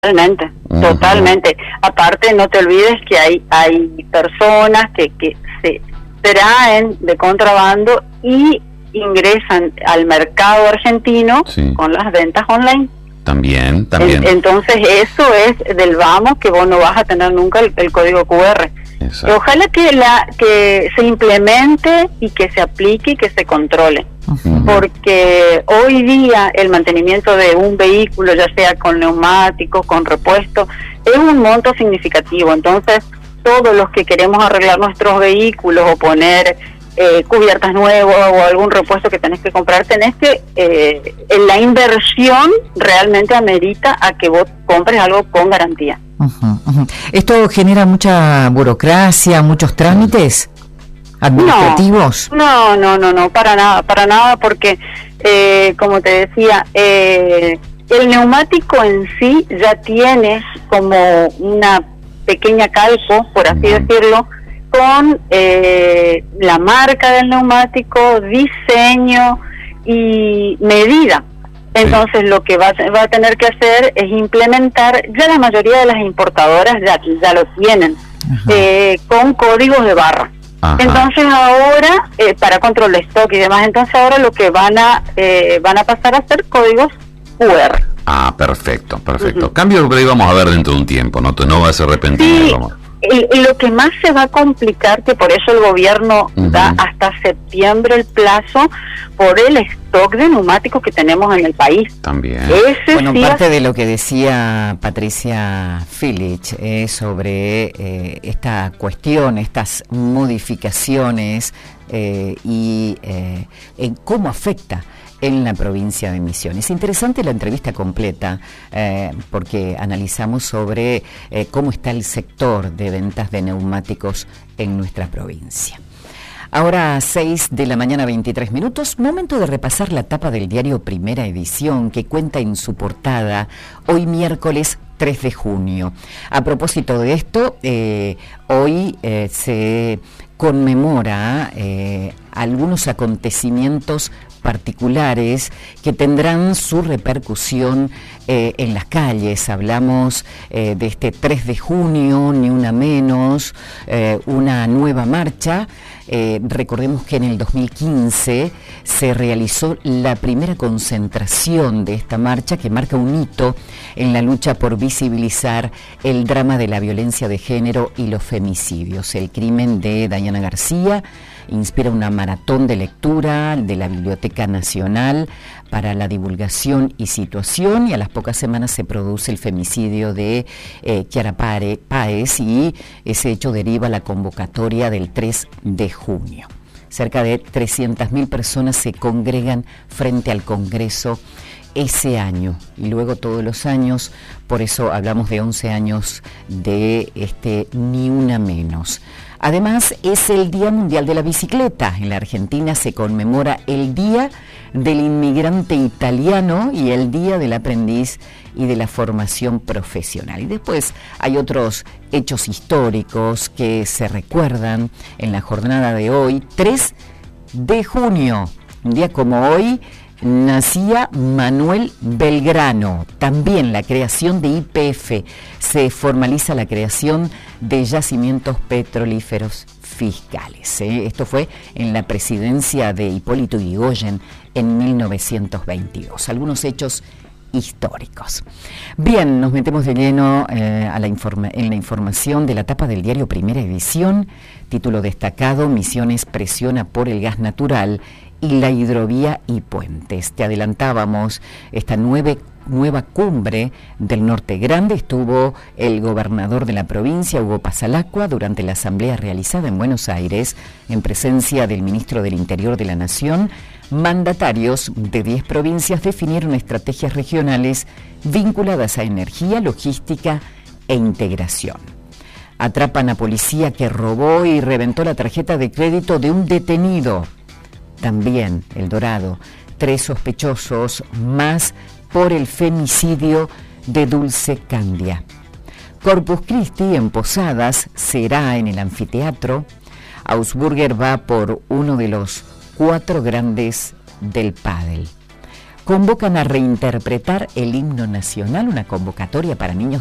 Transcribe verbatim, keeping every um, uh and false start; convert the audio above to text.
Totalmente, Uh-huh. totalmente. Aparte, no te olvides que hay hay personas que, que se traen de contrabando y ingresan al mercado argentino Sí. con las ventas online. También, también. En- entonces, eso es del vamos que vos no vas a tener nunca el, el código Q R. Exacto. Ojalá que la que se implemente y que se aplique y que se controle. Ujú. Porque hoy día el mantenimiento de un vehículo, ya sea con neumáticos, con repuesto, es un monto significativo. Entonces, todos los que queremos arreglar nuestros vehículos o poner eh, cubiertas nuevas o algún repuesto que tenés que comprar, tenés que, eh, en la inversión realmente amerita a que vos compres algo con garantía. Ujú, ujú. ¿Esto genera mucha burocracia, muchos trámites administrativos? No, no, no, no, para nada, para nada, porque eh, como te decía, eh, el neumático en sí ya tiene como una pequeña calco, por así Ujú. decirlo, con eh, la marca del neumático, diseño y medida. Entonces lo que va, a- va a tener que hacer es implementar, ya la mayoría de las importadoras ya, ya lo tienen, Ajá. eh, con códigos de barra. Ajá. Entonces ahora, eh, para control de stock y demás, entonces ahora lo que van a eh, van a pasar a ser códigos Q R. Ah, perfecto, perfecto. Ujú. Cambio que vamos a ver dentro de un tiempo, ¿no? No va a ser repentino. Sí, Vamos. y, y lo que más se va a complicar, que por eso el gobierno Ujú. da hasta septiembre el plazo, por el stock de neumáticos que tenemos en el país. También. Ese Bueno, sí va- parte de lo que decía Patricia Filich eh, sobre eh, esta cuestión, estas modificaciones eh, y eh, en cómo afecta en la provincia de Misiones. Interesante la entrevista completa eh, porque analizamos sobre eh, cómo está el sector de ventas de neumáticos en nuestra provincia. Ahora seis de la mañana, veintitrés minutos, momento de repasar la tapa del diario Primera Edición, que cuenta en su portada hoy miércoles tres de junio. A propósito de esto, eh, hoy eh, se conmemora eh, algunos acontecimientos particulares que tendrán su repercusión eh, en las calles. Hablamos eh, de este tres de junio, ni una menos, eh, una nueva marcha. Eh, recordemos que en el dos mil quince se realizó la primera concentración de esta marcha que marca un hito en la lucha por visibilizar el drama de la violencia de género y los femicidios. El crimen de Dayana García inspira una maratón de lectura de la Biblioteca Nacional para la divulgación y situación, y a las pocas semanas se produce el femicidio de eh, Kiara Pare, Páez, y ese hecho deriva la convocatoria del tres de junio. Cerca de trescientas mil personas se congregan frente al Congreso ese año y luego todos los años, por eso hablamos de once años de este Ni Una Menos. Además, es el Día Mundial de la Bicicleta. En la Argentina se conmemora el Día del Inmigrante Italiano y el Día del Aprendiz y de la Formación Profesional. Y después hay otros hechos históricos que se recuerdan en la jornada de hoy, tres de junio. Un día como hoy nacía Manuel Belgrano. También la creación de Y P F. Se formaliza la creación de yacimientos petrolíferos fiscales. ¿eh? Esto fue en la presidencia de Hipólito Yrigoyen en mil novecientos veintidós. Algunos hechos históricos. Bien, nos metemos de lleno eh, a la informa- en la información de la tapa del diario Primera Edición. Título destacado: Misiones presiona por el gas natural y la hidrovía y puentes. Te adelantábamos esta nueve, nueva cumbre del Norte Grande. Estuvo el gobernador de la provincia, Hugo Pasalacqua, durante la asamblea realizada en Buenos Aires, en presencia del ministro del Interior de la Nación. Mandatarios de diez provincias definieron estrategias regionales vinculadas a energía, logística e integración. Atrapan a policía que robó y reventó la tarjeta de crédito de un detenido. También El Dorado, tres sospechosos más por el femicidio de Dulce Candia. Corpus Christi en Posadas será en el anfiteatro. Augsburger va por uno de los cuatro grandes del pádel. convocan a reinterpretar el himno nacional, una convocatoria para niños